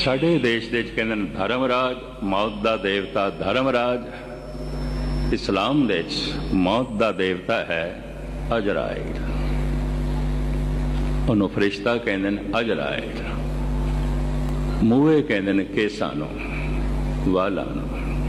ਸਾਡੇ ਦੇਸ਼ ਦੇ ਵਿੱਚ ਕਹਿੰਦੇ ਨੇ ਧਰਮਰਾਜ, ਮੌਤ ਦਾ ਦੇਵਤਾ ਧਰਮਰਾਜ। ਇਸਲਾਮ ਦੇ ਵਿੱਚ ਮੌਤ ਦਾ ਦੇਵਤਾ ਹੈ ਅਜ਼ਰਾਇਲ। ਉਹਨੂੰ ਫਰਿਸ਼ਤਾ ਕਹਿੰਦੇ ਨੇ ਅਜ਼ਰਾਇਲ। ਮੂਹੇ ਕਹਿੰਦੇ ਨੇ ਕੇਸਾਂ ਨੂੰ, ਵਾਲਾਂ ਨੂੰ।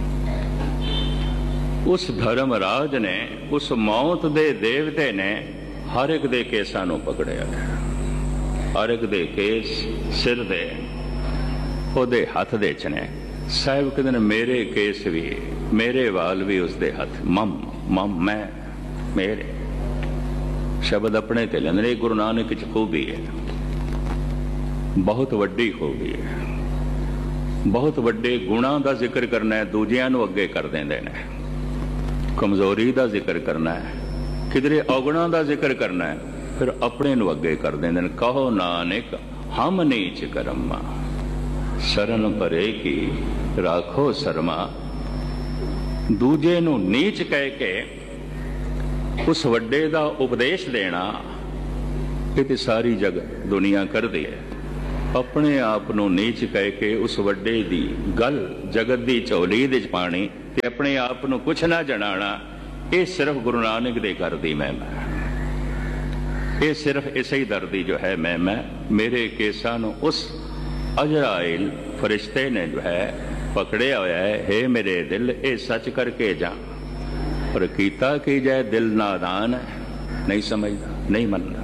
ਉਸ ਧਰਮਰਾਜ ਨੇ, ਉਸ ਮੌਤ ਦੇ ਦੇਵਤੇ ਨੇ ਹਰ ਇੱਕ ਦੇ ਕੇਸਾਂ ਨੂੰ ਪਕੜਿਆ। ਹਰ ਇੱਕ ਦੇ ਕੇਸ ਸਿਰ ਦੇ ਉਹਦੇ ਹੱਥ ਦੇ ਚ ਨੇ। ਸਾਹਿਬ ਕਹਿੰਦੇ ਨੇ ਮੇਰੇ ਕੇਸ ਵੀ, ਮੇਰੇ ਵਾਲ ਵੀ ਉਸਦੇ ਹੱਥ। ਮਮ ਮਮ ਮੈਂ, ਮੇਰੇ ਸ਼ਬਦ ਆਪਣੇ ਤੇ ਲੈਂਦੇ ਨੇ। ਗੁਰੂ ਨਾਨਕ ਚ ਖੂਬੀ ਹੈ, ਬਹੁਤ ਵੱਡੀ ਖੂਬੀ ਹੈ। ਬਹੁਤ ਵੱਡੇ ਗੁਣਾਂ ਦਾ ਜ਼ਿਕਰ ਕਰਨਾ ਹੈ, ਦੂਜਿਆਂ ਨੂੰ ਅੱਗੇ ਕਰ ਦਿੰਦੇ ਨੇ। ਕਮਜ਼ੋਰੀ ਦਾ ਜ਼ਿਕਰ ਕਰਨਾ ਹੈ, ਕਿਧਰੇ ਔਗੁਣਾਂ ਦਾ ਜ਼ਿਕਰ ਕਰਨਾ ਹੈ, ਫਿਰ ਆਪਣੇ ਨੂੰ ਅੱਗੇ ਕਰ ਦਿੰਦੇ ਨੇ। ਕਹੋ ਨਾਨਕ ਹਮ ਨੀਚ ਕਰਮਾ, ਸ਼ਰਨ ਪਰੇ ਕੀ ਰਾਖੋ ਸ਼ਰਮਾ। ਦੂਜੇ ਨੂੰ ਨੀਚ ਕਹਿ ਕੇ ਉਸ ਵੱਡੇ ਦਾ ਉਪਦੇਸ਼ ਦੇਣਾ, ਇਹ ਤੇ ਸਾਰੀ ਜਗਤ ਦੁਨੀਆ ਕਰਦੀ ਹੈ। ਆਪਣੇ ਆਪ ਨੂੰ ਨੀਚ ਕਹਿ ਕੇ ਉਸ ਵੱਡੇ ਦੀ ਗੱਲ ਜਗਤ ਦੀ ਝੋਲੀ ਦੇ ਚ ਪਾਣੀ ਤੇ ਆਪਣੇ ਆਪ ਨੂੰ ਕੁਛ ਨਾ ਜਣਾਣਾ, ਇਹ ਸਿਰਫ ਗੁਰੂ ਨਾਨਕ ਦੇ ਘਰ ਦੀ ਮਹਿਮਾ ਹੈ। ਇਹ ਸਿਰਫ ਇਸੇ ਹੀ ਦਰ ਦੀ ਜੋ ਹੈ ਮਹਿਮਾ। ਮੇਰੇ ਕੇਸਾਂ ਨੂੰ ਉਸ ਅਜ਼ਰਾਇਲ ਫਰਿਸ਼ਤੇ ਨੇ ਜੋ ਹੈ ਪਕੜਿਆ ਹੋਇਆ ਹੈ। ਹੇ ਮੇਰੇ ਦਿਲ, ਇਹ ਸੱਚ ਕਰਕੇ ਜਾ। ਪਰ ਕੀਤਾ ਕੀ ਜਾਏ, ਦਿਲ ਨਾਦਾਨ ਹੈ, ਨਹੀਂ ਸਮਝਦਾ, ਨਹੀਂ ਮੰਨਦਾ।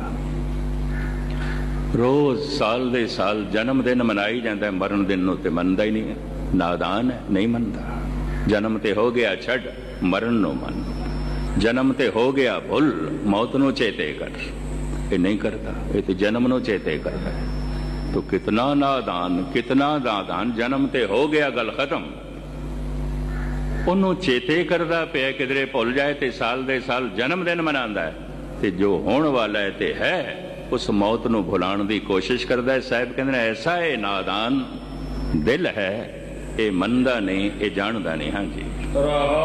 ਰੋਜ਼ ਸਾਲ ਦੇ ਸਾਲ ਜਨਮ ਦਿਨ ਮਨਾਈ ਜਾਂਦਾ, ਮਰਨ ਦਿਨ ਨੂੰ ਤੇ ਮੰਨਦਾ ਹੀ ਨਹੀਂ ਹੈ। ਨਾਦਾਨ ਹੈ, ਨਹੀਂ ਮੰਨਦਾ। ਜਨਮ ਤੇ ਹੋ ਗਿਆ ਛੱਡ, ਮਰਨ ਨੂੰ ਮੰਨ। ਜਨਮ ਤੇ ਹੋ ਗਿਆ ਭੁੱਲ, ਮੌਤ ਨੂੰ ਚੇਤੇ ਕਰ। ਇਹ ਨਹੀਂ ਕਰਦਾ, ਇਹ ਤੇ ਜਨਮ ਨੂੰ ਚੇਤੇ ਕਰਦਾ ਹੈ। तो कितना नादान, कितना नादान। जन्म ते हो गया, गल खत्म। ਉਹਨੂੰ ਚੇਤੇ ਕਰਦਾ ਪਿਆ, ਕਿਧਰੇ ਭੁੱਲ ਜਾਏ ਤੇ ਸਾਲ ਦੇ ਸਾਲ ਜਨਮ ਦਿਨ ਮਨਾਉਂਦਾ ਹੈ, ਤੇ ਜੋ ਹੋਣ ਵਾਲਾ ਹੈ ਤੇ ਹੈ ਉਸ ਮੌਤ ਨੂੰ ਭੁਲਾਉਣ ਦੀ ਕੋਸ਼ਿਸ਼ ਕਰਦਾ ਹੈ। ਸਾਹਿਬ ਕਹਿੰਦੇ ਨੇ ਐਸਾ ਇਹ ਨਾਦਾਨ ਦਿਲ ਹੈ, ਇਹ ਮੰਨਦਾ ਨਹੀਂ, ਇਹ ਜਾਣਦਾ ਨਹੀਂ। ਹਾਂਜੀ।